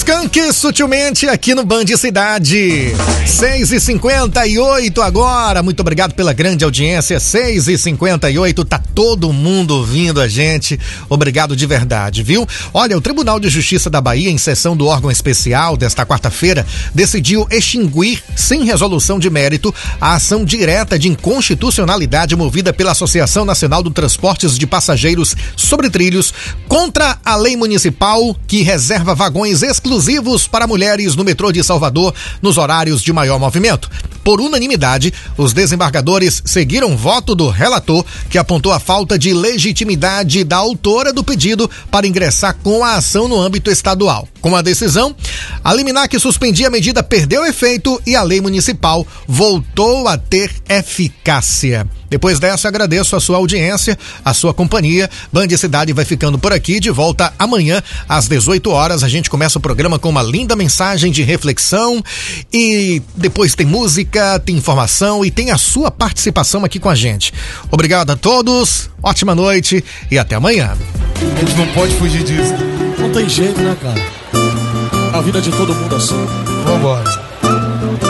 Skank sutilmente aqui no Band Cidade. 6h58 agora. Muito obrigado pela grande audiência. 6h58, tá todo mundo ouvindo a gente. Obrigado de verdade, viu? Olha, o Tribunal de Justiça da Bahia, em sessão do órgão especial desta quarta-feira, decidiu extinguir, sem resolução de mérito, a ação direta de inconstitucionalidade movida pela Associação Nacional do Transportes de Passageiros sobre Trilhos contra a lei municipal que reserva vagões exclusivos para mulheres no metrô de Salvador nos horários de maior movimento. Por unanimidade, os desembargadores seguiram o voto do relator, que apontou a falta de legitimidade da autora do pedido para ingressar com a ação no âmbito estadual. Com a decisão, a liminar que suspendia a medida perdeu efeito e a lei municipal voltou a ter eficácia. Depois dessa, agradeço a sua audiência, a sua companhia. Band Cidade vai ficando por aqui, de volta amanhã às 18 horas. A gente começa o programa com uma linda mensagem de reflexão e depois tem música, tem informação e tem a sua participação aqui com a gente. Obrigado a todos, ótima noite e até amanhã. A gente não pode fugir disso. Não tem jeito, né, cara? A vida de todo mundo assim. Vambora.